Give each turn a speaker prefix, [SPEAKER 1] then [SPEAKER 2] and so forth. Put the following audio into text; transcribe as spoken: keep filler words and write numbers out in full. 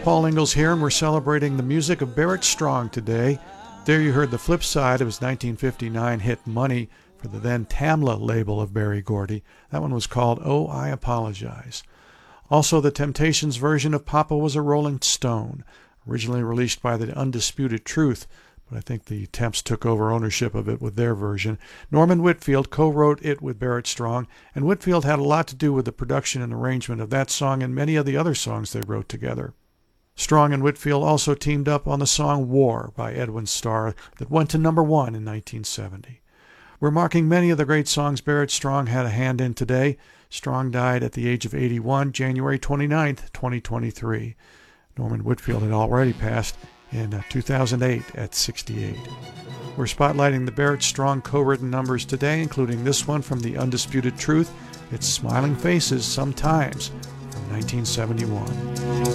[SPEAKER 1] Paul Ingalls here, and we're celebrating the music of Barrett Strong today. There you heard the flip side of his nineteen fifty-nine hit Money for the then Tamla label of Berry Gordy. That one was called Oh, I Apologize. Also, the Temptations' version of Papa Was a Rolling Stone, originally released by the Undisputed Truth, but I think the Temps took over ownership of it with their version. Norman Whitfield co-wrote it with Barrett Strong, and Whitfield had a lot to do with the production and arrangement of that song and many of the other songs they wrote together. Strong and Whitfield also teamed up on the song War by Edwin Starr that went to number one in nineteen seventy. We're marking many of the great songs Barrett Strong had a hand in today. Strong died at the age of eighty-one, January twenty-ninth, twenty twenty-three. Norman Whitfield had already passed in two thousand eight at sixty-eight. We're spotlighting the Barrett Strong co-written numbers today, including this one from the Undisputed Truth. It's Smiling Faces Sometimes from nineteen seventy-one.